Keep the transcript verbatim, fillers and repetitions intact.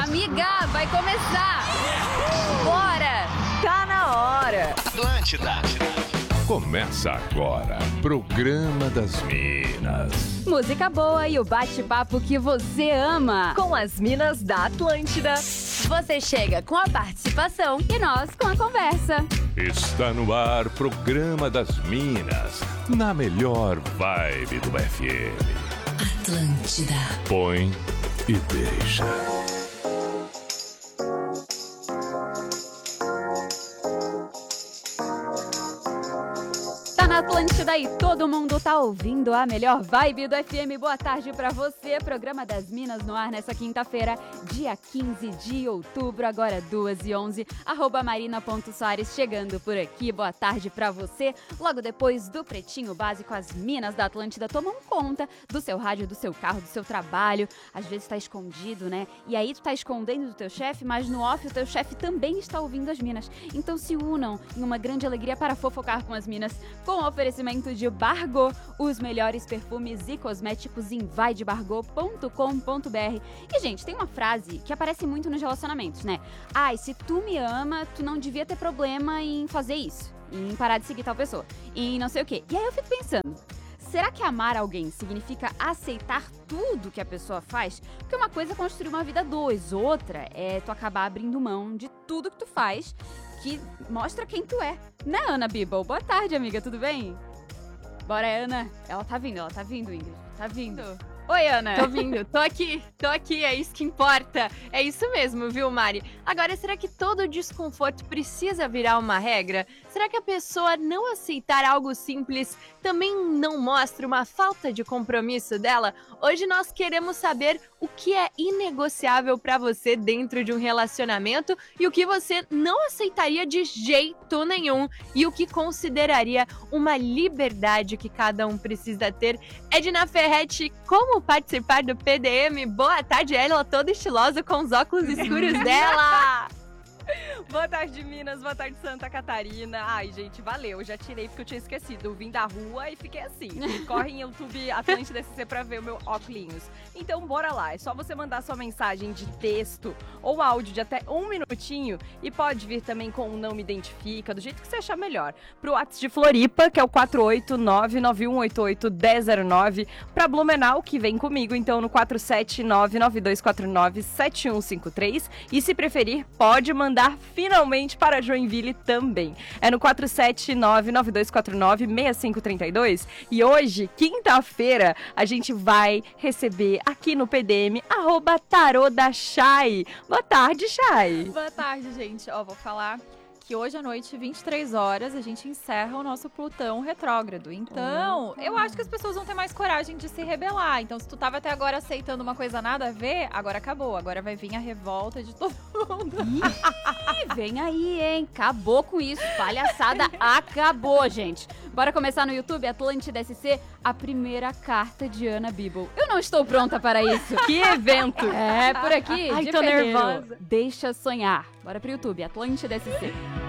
Amiga, vai começar! Bora! Tá na hora! Atlântida! Começa agora, Programa das Minas. Música boa e o bate-papo que você ama. Com as minas da Atlântida. Você chega com a participação e nós com a conversa. Está no ar, Programa das Minas, na melhor vibe do F M. Atlântida. Põe e deixa. Na Atlântida e todo mundo tá ouvindo a melhor vibe do F M. Boa tarde pra você, Programa das Minas no ar nessa quinta-feira, dia quinze de outubro, agora duas e onze, arroba marina.soares chegando por aqui. Boa tarde pra você. Logo depois do Pretinho Básico, as minas da Atlântida tomam conta do seu rádio, do seu carro, do seu trabalho. Às vezes tá escondido, né? E aí tu tá escondendo do teu chefe, mas no off o teu chefe também está ouvindo as minas. Então se unam em uma grande alegria para fofocar com as minas, com o oferecimento de Bargo, os melhores perfumes e cosméticos em vai de bargo ponto com ponto b r. E, gente, tem uma frase que aparece muito nos relacionamentos, né? Ai, se tu me ama, tu não devia ter problema em fazer isso, em parar de seguir tal pessoa, e não sei o quê. E aí eu fico pensando, será que amar alguém significa aceitar tudo que a pessoa faz? Porque uma coisa é construir uma vida a dois, outra é tu acabar abrindo mão de tudo que tu faz, que mostra quem tu é. Né, Ana Bibel? Boa tarde, amiga, tudo bem? Bora, Ana. Ela tá vindo, ela tá vindo, Ingrid. Tá vindo. Oi, Ana. Tô vindo, tô aqui, tô aqui, é isso que importa. É isso mesmo, viu, Mari? Agora, será que todo desconforto precisa virar uma regra? Será que a pessoa não aceitar algo simples também não mostra uma falta de compromisso dela? Hoje nós queremos saber o que é inegociável pra você dentro de um relacionamento e o que você não aceitaria de jeito nenhum e o que consideraria uma liberdade que cada um precisa ter. Edna Ferretti, como participar do P D M? Boa tarde, ela toda estilosa com os óculos escuros dela. Boa tarde, Minas. Boa tarde, Santa Catarina. Ai, gente, valeu. Já tirei porque eu tinha esquecido. Eu vim da rua e fiquei assim. Corre em YouTube Atlântida S C pra ver o meu óculos. Então, bora lá. É só você mandar sua mensagem de texto ou áudio de até um minutinho e pode vir também com um não me identifica, do jeito que você achar melhor. Pro WhatsApp de Floripa, que é o quatro oito nove nove um oito oito um zero zero nove. Pra Blumenau, que vem comigo, então no quatro sete nove nove dois quatro nove sete um cinco três. E se preferir, pode mandar finalmente para Joinville também. É no quatro sete nove nove dois quatro nove seis cinco três dois. E hoje, quinta-feira, a gente vai receber aqui no P D M arroba tarô da Chay. Boa tarde, Chay. Boa tarde, gente. Ó, vou falar que hoje à noite, vinte e três horas, a gente encerra o nosso Plutão retrógrado. Então, eu acho que as pessoas vão ter mais coragem de se rebelar. Então, se tu tava até agora aceitando uma coisa nada a ver, agora acabou. Agora vai vir a revolta de todo mundo. Ih, vem aí, hein? Acabou com isso. Palhaçada acabou, gente. Bora começar no YouTube, Atlântida S C, a primeira carta de Ana Bibel. Eu não estou pronta para isso. Que evento! É, por aqui, Ai, de tô fevereiro. nervosa. Deixa sonhar. Bora pro YouTube, Atlântida S C.